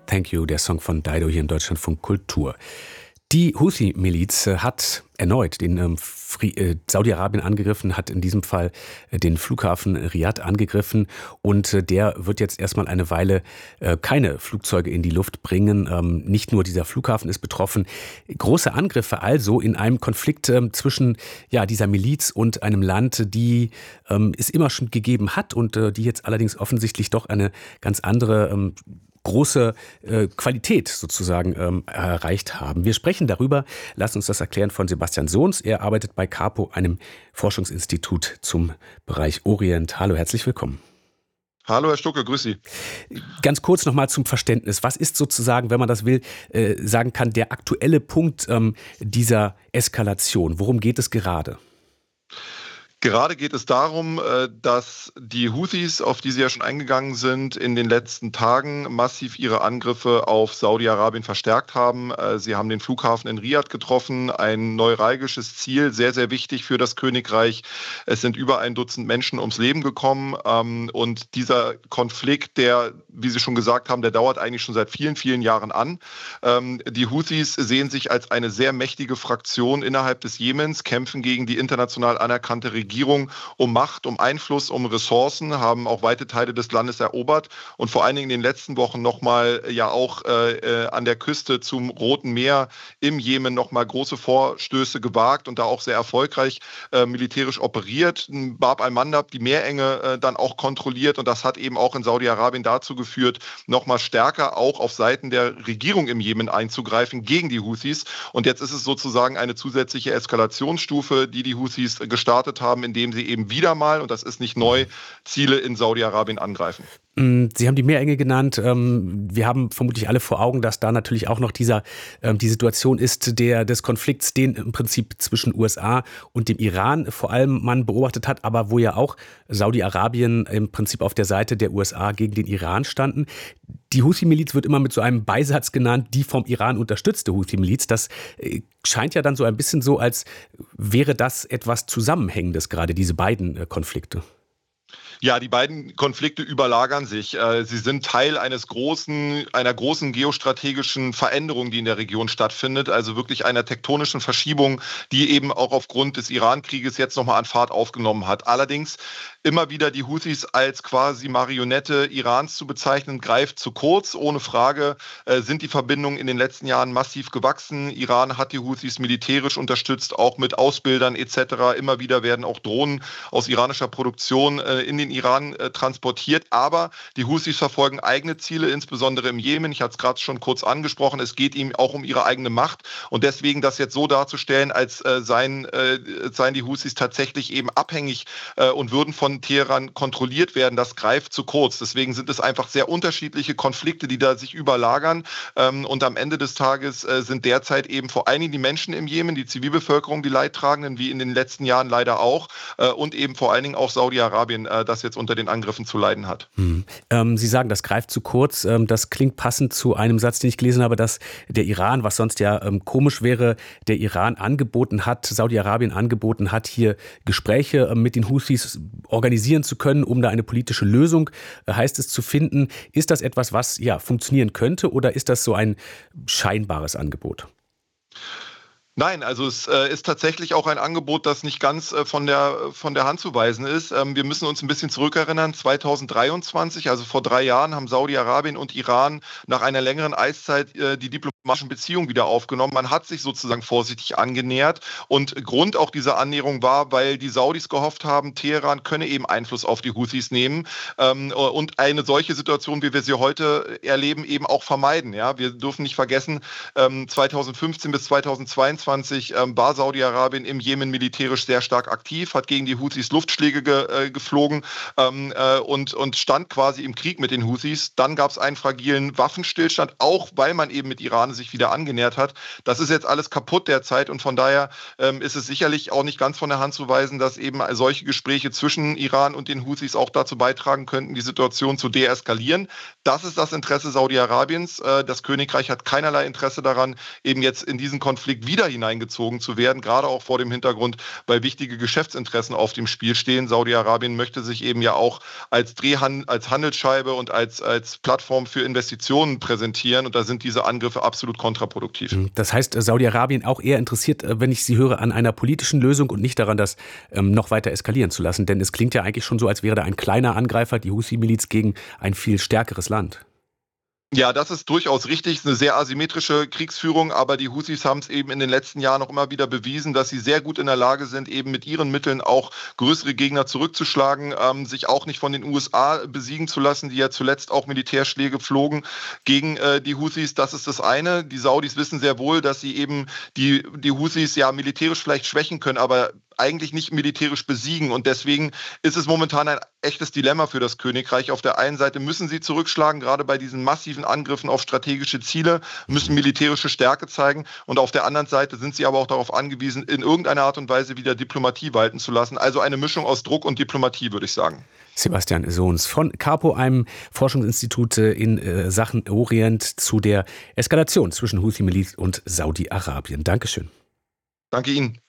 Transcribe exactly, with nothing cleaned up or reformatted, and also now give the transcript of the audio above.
Thank You, der Song von Dido hier im Deutschlandfunk Kultur. Die Houthi-Miliz hat erneut den ähm, äh, Saudi-Arabien angegriffen, hat in diesem Fall äh, den Flughafen Riyadh angegriffen und äh, der wird jetzt erstmal eine Weile äh, keine Flugzeuge in die Luft bringen. Ähm, nicht nur dieser Flughafen ist betroffen. Große Angriffe also in einem Konflikt äh, zwischen ja, dieser Miliz und einem Land, die ähm, es immer schon gegeben hat und äh, die jetzt allerdings offensichtlich doch eine ganz andere ähm, große äh, Qualität sozusagen ähm, erreicht haben. Wir sprechen darüber. Lasst uns das erklären von Sebastian Sohns. Er arbeitet bei Capo, einem Forschungsinstitut zum Bereich Orient. Hallo, herzlich willkommen. Hallo Herr Stucke, grüß Sie. Ganz kurz nochmal zum Verständnis. Was ist sozusagen, wenn man das will, äh, sagen kann, der aktuelle Punkt ähm, dieser Eskalation? Worum geht es gerade? Gerade geht es darum, dass die Houthis, auf die Sie ja schon eingegangen sind, in den letzten Tagen massiv ihre Angriffe auf Saudi-Arabien verstärkt haben. Sie haben den Flughafen in Riyadh getroffen, ein neuralgisches Ziel, sehr, sehr wichtig für das Königreich. Es sind über ein Dutzend Menschen ums Leben gekommen. Und dieser Konflikt, der, wie Sie schon gesagt haben, der dauert eigentlich schon seit vielen, vielen Jahren an. Die Houthis sehen sich als eine sehr mächtige Fraktion innerhalb des Jemens, kämpfen gegen die international anerkannte Regierung um Macht, um Einfluss, um Ressourcen, haben auch weite Teile des Landes erobert und vor allen Dingen in den letzten Wochen nochmal ja auch äh, an der Küste zum Roten Meer im Jemen nochmal große Vorstöße gewagt und da auch sehr erfolgreich äh, militärisch operiert. Bab al-Mandab die Meerenge äh, dann auch kontrolliert und das hat eben auch in Saudi-Arabien dazu geführt, nochmal stärker auch auf Seiten der Regierung im Jemen einzugreifen gegen die Houthis. Und jetzt ist es sozusagen eine zusätzliche Eskalationsstufe, die die Houthis gestartet haben, indem sie eben wieder mal, und das ist nicht neu, Ziele in Saudi-Arabien angreifen. Sie haben die Meerenge genannt. Wir haben vermutlich alle vor Augen, dass da natürlich auch noch dieser, die Situation ist der, des Konflikts, den im Prinzip zwischen U S A und dem Iran vor allem man beobachtet hat, aber wo ja auch Saudi-Arabien im Prinzip auf der Seite der U S A gegen den Iran standen. Die Houthi-Miliz wird immer mit so einem Beisatz genannt, die vom Iran unterstützte Houthi-Miliz. Das scheint ja dann so ein bisschen so, als wäre das etwas Zusammenhängendes, gerade diese beiden Konflikte. Ja, die beiden Konflikte überlagern sich. Sie sind Teil eines großen, einer großen geostrategischen Veränderung, die in der Region stattfindet. Also wirklich einer tektonischen Verschiebung, die eben auch aufgrund des Iran-Krieges jetzt nochmal an Fahrt aufgenommen hat. Allerdings immer wieder die Houthis als quasi Marionette Irans zu bezeichnen, greift zu kurz. Ohne Frage äh, sind die Verbindungen in den letzten Jahren massiv gewachsen. Iran hat die Houthis militärisch unterstützt, auch mit Ausbildern et cetera. Immer wieder werden auch Drohnen aus iranischer Produktion äh, in den Iran äh, transportiert. Aber die Houthis verfolgen eigene Ziele, insbesondere im Jemen. Ich hatte es gerade schon kurz angesprochen. Es geht ihm auch um ihre eigene Macht. Und deswegen das jetzt so darzustellen, als äh, seien, äh, seien die Houthis tatsächlich eben abhängig äh, und würden von Teheran kontrolliert werden, das greift zu kurz. Deswegen sind es einfach sehr unterschiedliche Konflikte, die da sich überlagern. Und am Ende des Tages sind derzeit eben vor allen Dingen die Menschen im Jemen, die Zivilbevölkerung, die Leidtragenden, wie in den letzten Jahren leider auch. Und eben vor allen Dingen auch Saudi-Arabien, das jetzt unter den Angriffen zu leiden hat. Hm. Ähm, Sie sagen, das greift zu kurz. Ähm, das klingt passend zu einem Satz, den ich gelesen habe, dass der Iran, was sonst ja ähm, komisch wäre, der Iran angeboten hat, Saudi-Arabien angeboten hat, hier Gespräche äh, mit den Houthis organisieren zu können, um da eine politische Lösung, äh, heißt es, zu finden. Ist das etwas, was ja funktionieren könnte, oder ist das so ein scheinbares Angebot? Nein, also es äh, ist tatsächlich auch ein Angebot, das nicht ganz äh, von der, von der Hand zu weisen ist. Ähm, wir müssen uns ein bisschen zurückerinnern. zweitausenddreiundzwanzig, also vor drei Jahren, haben Saudi-Arabien und Iran nach einer längeren Eiszeit äh, die diplomatischen Beziehungen wieder aufgenommen. Man hat sich sozusagen vorsichtig angenähert. Und Grund auch dieser Annäherung war, weil die Saudis gehofft haben, Teheran könne eben Einfluss auf die Houthis nehmen ähm, und eine solche Situation, wie wir sie heute erleben, eben auch vermeiden. Ja? Wir dürfen nicht vergessen, ähm, zweitausendfünfzehn bis zweitausendzweiundzwanzig ähm, war Saudi-Arabien im Jemen militärisch sehr stark aktiv, hat gegen die Houthis Luftschläge ge, äh, geflogen ähm, äh, und, und stand quasi im Krieg mit den Houthis. Dann gab es einen fragilen Waffenstillstand, auch weil man eben mit Iran sich wieder angenähert hat. Das ist jetzt alles kaputt derzeit und von daher ähm, ist es sicherlich auch nicht ganz von der Hand zu weisen, dass eben solche Gespräche zwischen Iran und den Houthis auch dazu beitragen könnten, die Situation zu deeskalieren. Das ist das Interesse Saudi-Arabiens. Äh, das Königreich hat keinerlei Interesse daran, eben jetzt in diesen Konflikt wieder hineingezogen zu werden, gerade auch vor dem Hintergrund, weil wichtige Geschäftsinteressen auf dem Spiel stehen. Saudi-Arabien möchte sich eben ja auch als Drehhand, als Handelsscheibe und als, als Plattform für Investitionen präsentieren und da sind diese Angriffe absolut kontraproduktiv. Das heißt, Saudi-Arabien auch eher interessiert, wenn ich Sie höre, an einer politischen Lösung und nicht daran, das ähm, noch weiter eskalieren zu lassen. Denn es klingt ja eigentlich schon so, als wäre da ein kleiner Angreifer, die Houthi-Miliz, gegen ein viel stärkeres Land. Ja, das ist durchaus richtig. Es ist eine sehr asymmetrische Kriegsführung, aber die Houthis haben es eben in den letzten Jahren auch immer wieder bewiesen, dass sie sehr gut in der Lage sind, eben mit ihren Mitteln auch größere Gegner zurückzuschlagen, ähm, sich auch nicht von den U S A besiegen zu lassen, die ja zuletzt auch Militärschläge flogen gegen äh, die Houthis. Das ist das eine. Die Saudis wissen sehr wohl, dass sie eben die, die Houthis ja militärisch vielleicht schwächen können, aber eigentlich nicht militärisch besiegen und deswegen ist es momentan ein echtes Dilemma für das Königreich. Auf der einen Seite müssen sie zurückschlagen, gerade bei diesen massiven Angriffen auf strategische Ziele, müssen militärische Stärke zeigen und auf der anderen Seite sind sie aber auch darauf angewiesen, in irgendeiner Art und Weise wieder Diplomatie walten zu lassen. Also eine Mischung aus Druck und Diplomatie, würde ich sagen. Sebastian Sohns von Capo, einem Forschungsinstitut in äh, Sachen Orient, zu der Eskalation zwischen Houthi-Miliz und Saudi-Arabien. Dankeschön. Danke Ihnen.